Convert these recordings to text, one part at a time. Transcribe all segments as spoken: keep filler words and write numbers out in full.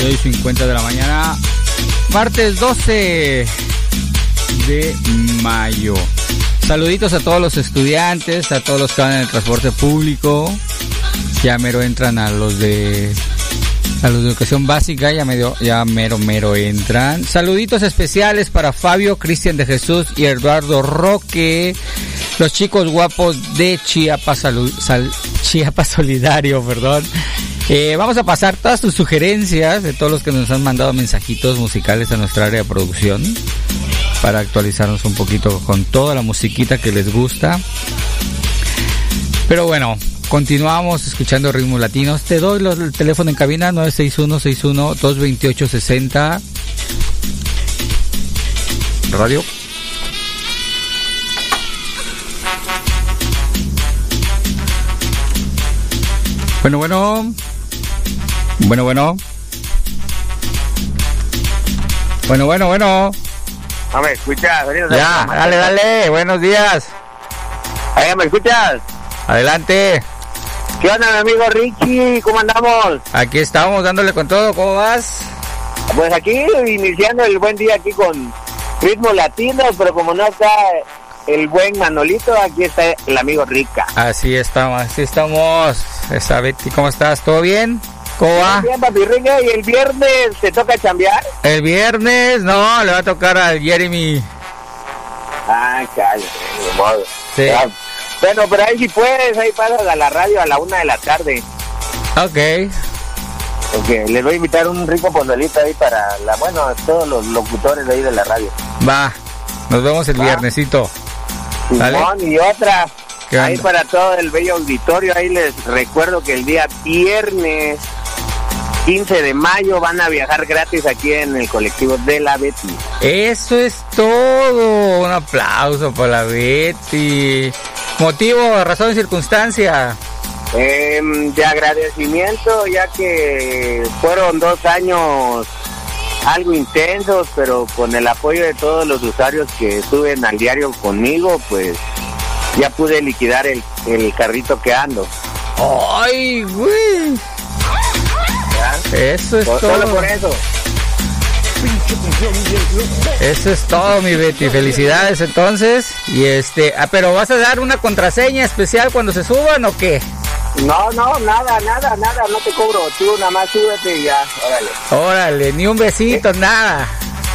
seis cincuenta de la mañana, martes doce de mayo. Saluditos a todos los estudiantes, a todos los que van en el transporte público. Ya mero entran a los de a los de educación básica, ya medio, ya mero mero entran. Saluditos especiales para Fabio, Cristian de Jesús y Eduardo Roque, los chicos guapos de Chiapas, Salu, Sal, Chiapas Solidario, perdón. Eh, vamos a pasar todas tus sugerencias de todos los que nos han mandado mensajitos musicales a nuestra área de producción para actualizarnos un poquito con toda la musiquita que les gusta. Pero bueno, continuamos escuchando ritmos latinos. Te doy los, el teléfono en cabina nueve seis uno, seis uno, dos dos ocho, seis cero. Radio. Bueno, bueno. Bueno, bueno. Bueno, bueno, bueno. No me escuchas. Ya, dale, dale. Buenos días. Ahí me escuchas. Adelante. ¿Qué onda, mi amigo Richie? ¿Cómo andamos? Aquí estamos dándole con todo. ¿Cómo vas? Pues aquí iniciando el buen día aquí con ritmos latinos, pero como no está el buen Manolito, aquí está el amigo Rica. Así estamos, así estamos. Esa Betty, ¿cómo estás? ¿Todo bien? ¿Cómo va? Bien, papi Rica. ¿Y el viernes te toca chambear? El viernes, no, le va a tocar al Jeremy. Ah, cállate, de modo. Sí. Ya. Bueno, pero ahí si puedes, ahí pasas a la radio a la una de la tarde. Ok. Porque les voy a invitar un rico pozolito ahí para, la bueno, todos los locutores de ahí de la radio. Va, nos vemos el Va. viernesito. Simón, y otra, ahí onda? para todo el bello auditorio, ahí les recuerdo que el día viernes quince de mayo van a viajar gratis aquí en el colectivo de la Betty. Eso es todo. Un aplauso para la Betty. Motivo, razón y circunstancia. Eh, de agradecimiento, ya que fueron dos años algo intensos, pero con el apoyo de todos los usuarios que suben al diario conmigo, pues ya pude liquidar el, el carrito que ando. ¡Ay, güey! ¿Ya? Eso es Por, todo. Solo por eso. Eso es todo, mi Betty. Felicidades entonces. Y este, ah, pero ¿vas a dar una contraseña especial cuando se suban o qué? No, no, nada, nada, nada, no te cobro. Tú nada más súbete y ya, órale. Órale, ni un besito, ¿Eh? Nada.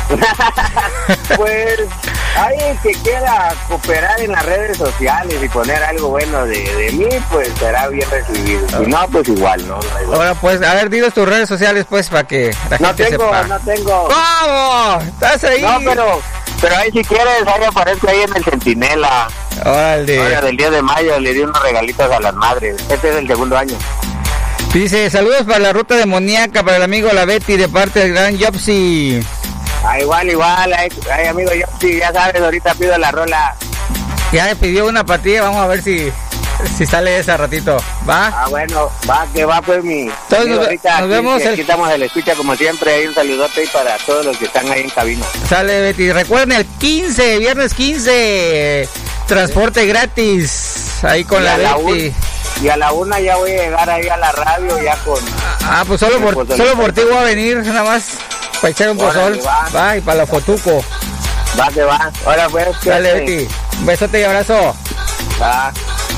Pues alguien que quiera cooperar en las redes sociales y poner algo bueno de, de mí, pues será bien recibido. Si no, pues igual, ¿no? no igual. Ahora pues, a ver, dinos tus redes sociales pues para que la no gente tengo, sepa. No tengo, ¿Cómo? ¿Estás ahí? No, pero, pero ahí si quieres, ahí aparezco ahí en el Centinela. Órale. Ahora del diez de mayo le di unos regalitos a las madres. Este es el segundo año. Dice, saludos para la ruta demoníaca, para el amigo La Betty de parte del gran Yopsi. Ah, igual, igual, ay, ay amigo, yo sí, ya sabes, ahorita pido la rola. Ya le pidió una patilla, vamos a ver si, si sale esa ratito, ¿va? Ah, bueno, va, que va pues mi... Entonces, amigo, nos, ahorita, nos aquí, vemos aquí el... estamos en la escucha como siempre, hay un saludote ahí para todos los que están ahí en cabina. Sale Betty, recuerden el quince, viernes quince, transporte sí. Gratis, ahí con y la, la Betty. Un, y a la una ya voy a llegar ahí a la radio ya con... Ah, pues solo por, solo por ti voy a venir, nada más. Para echar un pozol, va. va, y para la fotuco. Va que va, ahora pues. Dale, Betty, un besote y abrazo. Va.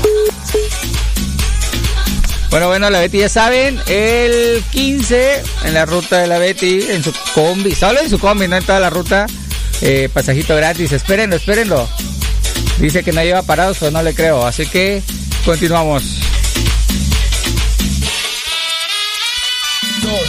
Bueno, bueno, la Betty ya saben, el quince en la ruta de la Betty, en su combi, solo en su combi, no en toda la ruta, eh, pasajito gratis, espérenlo, espérenlo. Dice que no lleva parados, pero no le creo, así que continuamos.